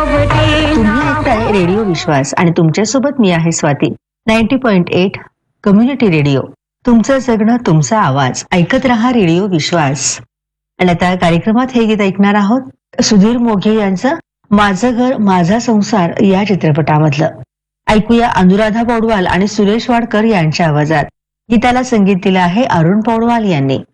तुम्ही ऐकताय रेडिओ विश्वास आणि तुमच्यासोबत मी आहे स्वाती. 90.8 community radio. तुमचं जगणं तुमचा आवाज. ऐकत रहा रेडिओ विश्वास. आणि आता कार्यक्रमात हे गीत ऐकणार आहोत सुधीर मोघे यांचं माझं घर माझा संसार या चित्रपटामधलं. ऐकूया अनुराधा पौडवाल आणि सुरेश वाडकर यांच्या आवाजात. गीताला संगीत दिलं आहे अरुण पौडवाल यांनी.